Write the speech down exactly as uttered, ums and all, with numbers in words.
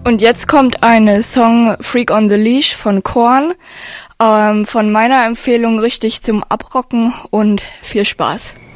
Und jetzt kommt eine Song Freak on the Leash von Korn. Ähm, von meiner Empfehlung richtig zum Abrocken und viel Spaß.